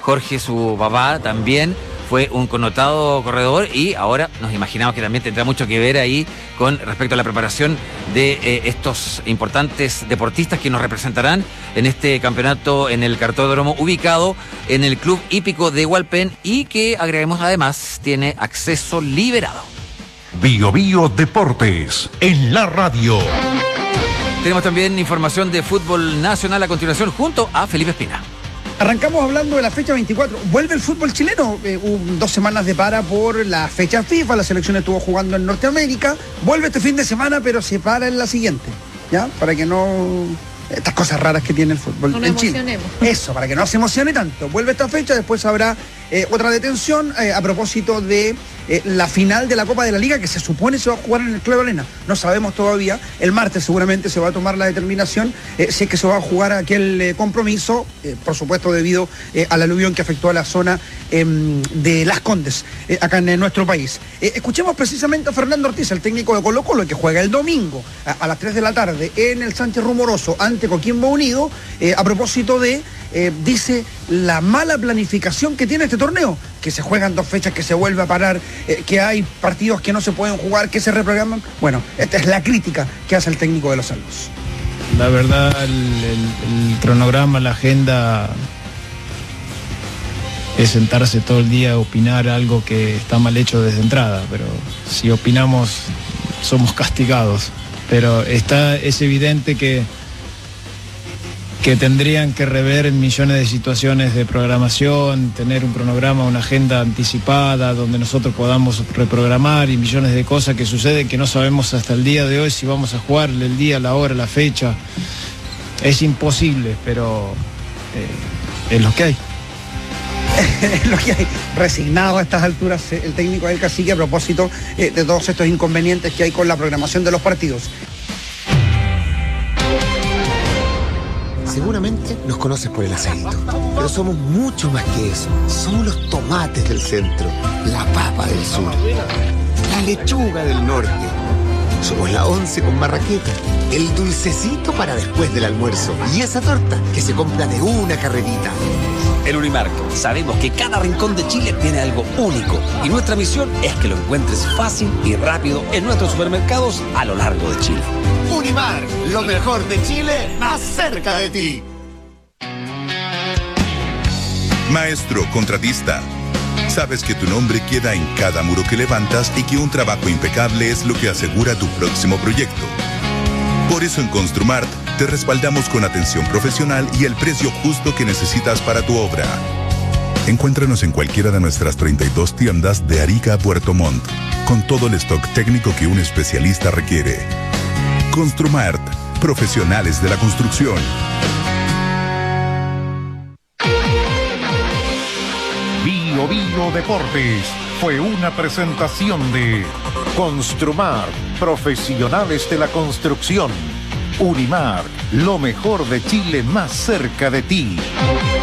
Jorge, su papá, también fue un connotado corredor y ahora nos imaginamos que también tendrá mucho que ver ahí con respecto a la preparación de estos importantes deportistas que nos representarán en este campeonato en el cartódromo ubicado en el Club Hípico de Hualpén y que, agreguemos además, tiene acceso liberado. Bio Bio Deportes en la radio. Tenemos también información de fútbol nacional a continuación junto a Felipe Espina. Arrancamos hablando de la fecha 24. Vuelve el fútbol chileno. Hubo 2 semanas de para por la fecha FIFA. La selección estuvo jugando en Norteamérica. Vuelve este fin de semana, pero se para en la siguiente. ¿Ya? Para que no... Estas cosas raras que tiene el fútbol en Chile. Eso, para que no se emocione tanto. Vuelve esta fecha, después habrá otra detención a propósito de la final de la Copa de la Liga que se supone se va a jugar en el Club Arena. No sabemos todavía. El martes seguramente se va a tomar la determinación si es que se va a jugar aquel compromiso, por supuesto debido al aluvión que afectó a la zona de Las Condes, acá en nuestro país. Escuchemos precisamente a Fernando Ortiz, el técnico de Colo-Colo, que juega el domingo a las 3 de la tarde en el Sánchez Rumoroso ante Coquimbo Unido, a propósito de, dice, la mala planificación que tiene este torneo, que se juegan 2 fechas, que se vuelve a parar, que hay partidos que no se pueden jugar, que se reprograman. Bueno, esta es la crítica que hace el técnico de los Salvos. La verdad, el cronograma, la agenda, es sentarse todo el día a opinar algo que está mal hecho desde entrada, pero si opinamos somos castigados. Pero es evidente que tendrían que rever millones de situaciones de programación, tener un cronograma, una agenda anticipada donde nosotros podamos reprogramar y millones de cosas que suceden que no sabemos hasta el día de hoy si vamos a jugar el día, la hora, la fecha. Es imposible, pero es lo que hay. Es lo que hay. Resignado a estas alturas el técnico del Cacique a propósito de todos estos inconvenientes que hay con la programación de los partidos. Seguramente nos conoces por el asadito, pero somos mucho más que eso. Somos los tomates del centro, la papa del sur, la lechuga del norte. Somos la once con marraqueta, el dulcecito para después del almuerzo y esa torta que se compra de una carrerita. En Unimark sabemos que cada rincón de Chile tiene algo único y nuestra misión es que lo encuentres fácil y rápido en nuestros supermercados a lo largo de Chile. Unimark, lo mejor de Chile, más cerca de ti. Maestro contratista, sabes que tu nombre queda en cada muro que levantas y que un trabajo impecable es lo que asegura tu próximo proyecto. Por eso en Construmart te respaldamos con atención profesional y el precio justo que necesitas para tu obra. Encuéntranos en cualquiera de nuestras 32 tiendas de Arica a Puerto Montt, con todo el stock técnico que un especialista requiere. Construmart, profesionales de la construcción. Bio Bio Deportes fue una presentación de Construmart, profesionales de la construcción. Unimark, lo mejor de Chile más cerca de ti.